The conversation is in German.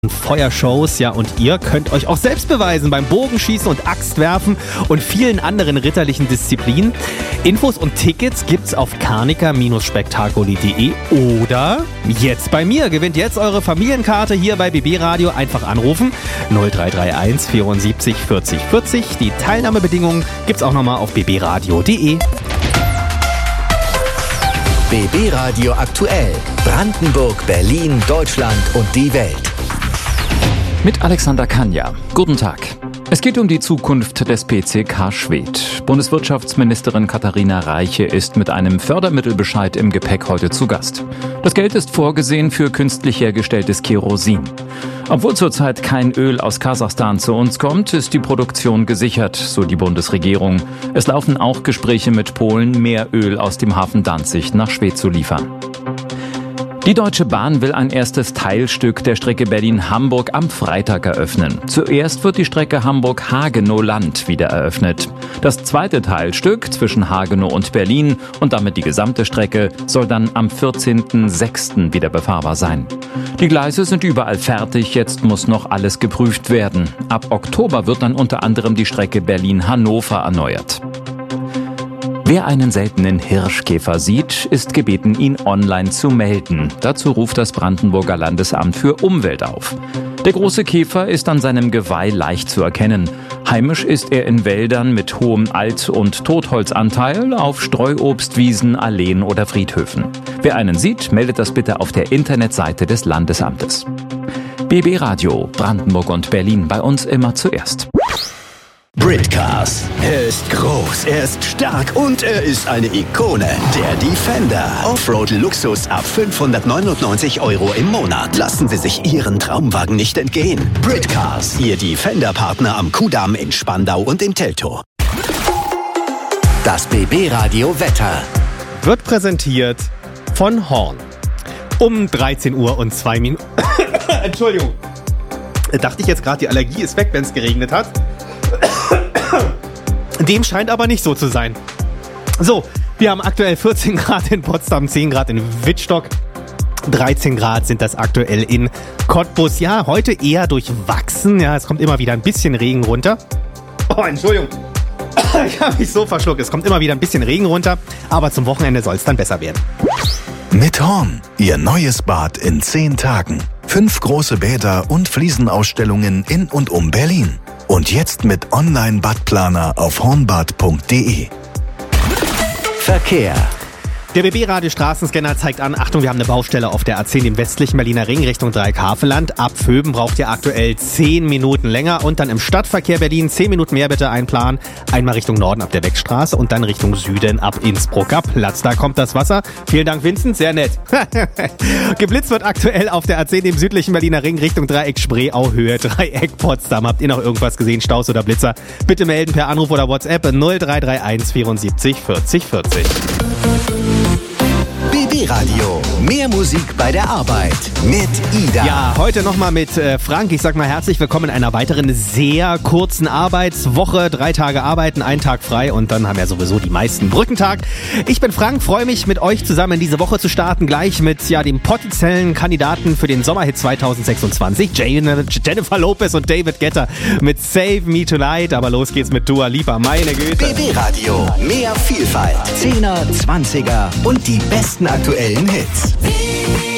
Feuershows, ja, und ihr könnt euch auch selbst beweisen beim Bogenschießen und Axtwerfen und vielen anderen ritterlichen Disziplinen. Infos und Tickets gibt's auf karniker-spektakuli.de oder jetzt bei mir. Gewinnt jetzt eure Familienkarte hier bei BB Radio. Einfach anrufen 0331 74 40 40. Die Teilnahmebedingungen gibt's auch nochmal auf bbradio.de. BB Radio aktuell. Brandenburg, Berlin, Deutschland und die Welt. Mit Alexander Kanja. Guten Tag. Es geht um die Zukunft des PCK Schwedt. Bundeswirtschaftsministerin Katharina Reiche ist mit einem Fördermittelbescheid im Gepäck heute zu Gast. Das Geld ist vorgesehen für künstlich hergestelltes Kerosin. Obwohl zurzeit kein Öl aus Kasachstan zu uns kommt, ist die Produktion gesichert, so die Bundesregierung. Es laufen auch Gespräche mit Polen, mehr Öl aus dem Hafen Danzig nach Schwedt zu liefern. Die Deutsche Bahn will ein erstes Teilstück der Strecke Berlin-Hamburg am Freitag eröffnen. Zuerst wird die Strecke Hamburg-Hagenow-Land wieder eröffnet. Das zweite Teilstück zwischen Hagenow und Berlin und damit die gesamte Strecke soll dann am 14.06. wieder befahrbar sein. Die Gleise sind überall fertig, jetzt muss noch alles geprüft werden. Ab Oktober wird dann unter anderem die Strecke Berlin-Hannover erneuert. Wer einen seltenen Hirschkäfer sieht, ist gebeten, ihn online zu melden. Dazu ruft das Brandenburger Landesamt für Umwelt auf. Der große Käfer ist an seinem Geweih leicht zu erkennen. Heimisch ist er in Wäldern mit hohem Alt- und Totholzanteil, auf Streuobstwiesen, Alleen oder Friedhöfen. Wer einen sieht, meldet das bitte auf der Internetseite des Landesamtes. BB Radio, Brandenburg und Berlin, bei uns immer zuerst. Britcars. Er ist groß, er ist stark und er ist eine Ikone. Der Defender. Offroad-Luxus ab 599 € im Monat. Lassen Sie sich Ihren Traumwagen nicht entgehen. Britcars. Ihr Defender-Partner am Kudamm in Spandau und im Teltow. Das BB Radio Wetter. Wird präsentiert von Horn. Um 13 Uhr und 2 Minuten. Entschuldigung. Dachte ich jetzt gerade, die Allergie ist weg, wenn es geregnet hat. Dem scheint aber nicht so zu sein. So, wir haben aktuell 14 Grad in Potsdam, 10 Grad in Wittstock, 13 Grad sind das aktuell in Cottbus. Ja, heute eher durchwachsen. Ja, es kommt immer wieder ein bisschen Regen runter. Oh, Entschuldigung. Ich habe mich so verschluckt. Es kommt immer wieder ein bisschen Regen runter, aber zum Wochenende soll es dann besser werden. Mit Horn, Ihr neues Bad in 10 Tagen. 5 große Bäder und Fliesenausstellungen in und um Berlin. Und jetzt mit Online-Badplaner auf hornbad.de. Verkehr. Der BB-Radio-Straßenscanner zeigt an, Achtung, wir haben eine Baustelle auf der A10 im westlichen Berliner Ring Richtung Dreieckhaveland. Ab Vöben braucht ihr aktuell 10 Minuten länger und dann im Stadtverkehr Berlin 10 Minuten mehr bitte einplanen. Einmal Richtung Norden ab der Weckstraße und dann Richtung Süden ab Innsbrucker Platz. Da kommt das Wasser. Vielen Dank, Vincent, sehr nett. Geblitzt wird aktuell auf der A10 im südlichen Berliner Ring Richtung Dreieck Spreeau, Höhe Dreieck Potsdam. Habt ihr noch irgendwas gesehen, Staus oder Blitzer? Bitte melden per Anruf oder WhatsApp 0331 74 40 40. BB Radio. Mehr Musik bei der Arbeit. Mit Ida. Ja, heute nochmal mit Frank. Ich sag mal herzlich willkommen in einer weiteren sehr kurzen Arbeitswoche. 3 Tage arbeiten, 1 Tag frei und dann haben ja sowieso die meisten Brückentag. Ich bin Frank, freue mich mit euch zusammen in diese Woche zu starten. Gleich mit dem potenziellen Kandidaten für den Sommerhit 2026. Jennifer Lopez und David Guetta mit Save Me Tonight. Aber los geht's mit Dua Lipa, meine Güte. BB Radio. Mehr Vielfalt. 10er, 20er und die besten aktuellen Hits.